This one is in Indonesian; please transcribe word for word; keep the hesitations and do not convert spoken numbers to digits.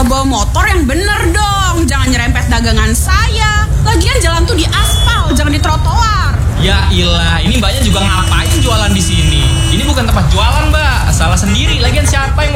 bawa motor yang bener dong. Jangan nyerempet dagangan saya. Lagian jalan tuh di aspal, jangan di trotoar. Ya ilah, ini mbaknya juga ngapain jualan di sini? Ini bukan tempat jualan, Mbak. Salah sendiri. Lagian siapa yang